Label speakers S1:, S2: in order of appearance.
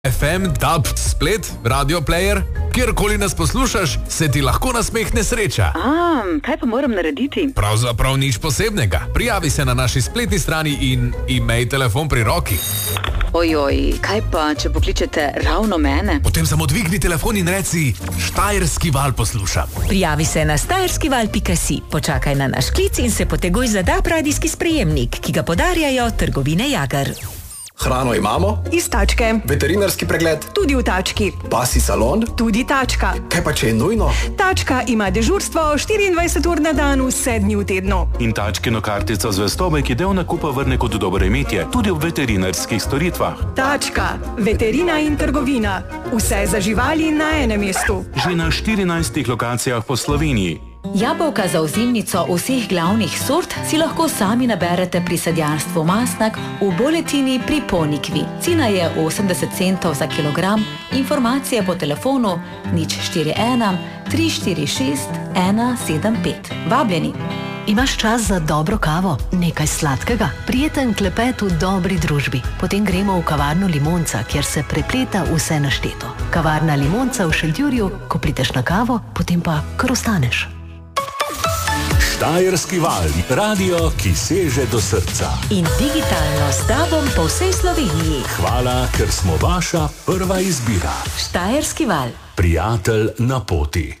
S1: FM, DAB, splet, radio player, kjerkoli nas poslušaš, se ti lahko nasmehne sreča.
S2: Kaj pa moram narediti?
S1: Pravzaprav nič posebnega. Prijavi se na naši spletni strani in imej telefon pri roki.
S2: Ojoj, kaj pa, če pokličete ravno mene?
S1: Potem samo dvigni telefon in reci, Štajerski val poslušam.
S3: Prijavi se na štajerskival.si, počakaj na naš klic in se poteguj za DAB radijski sprejemnik, ki ga podarjajo trgovine Jager.
S4: Hrano imamo?
S5: Iz tačke.
S4: Veterinarski pregled?
S5: Tudi v tački.
S4: Pasji salon?
S5: Tudi tačka.
S4: Kaj pa, če je nujno?
S5: Tačka ima dežurstvo 24 ur na dan, 7 dni v tednu.
S6: In tačkino kartico zvestobe, ki del nakupa vrne kot dobro imetje, tudi v veterinarskih storitvah.
S5: Tačka. Veterina in trgovina. Vse za živali na enem mestu.
S6: Že na 14 lokacijah po Sloveniji.
S3: Jabolka za ozimnico vseh glavnih sort si lahko sami naberete pri sadjarstvu Masnak v Boletini pri Ponikvi. Cena je 80 centov za kilogram, informacije po telefonu 041 346 175. Vabljeni!
S7: Imaš čas za dobro kavo, nekaj sladkega, prijeten klepet v dobri družbi. Potem gremo v kavarno Limonca, kjer se prepleta vse našteto. Kavarna Limonca v Šentjurju, ko prideš na kavo, potem pa kar ostaneš.
S8: Štajerski val, radio, ki seže do srca.
S3: In digitalno s DAB-om po vsej Sloveniji.
S8: Hvala, ker smo vaša prva izbira.
S3: Štajerski val.
S8: Prijatelj na poti.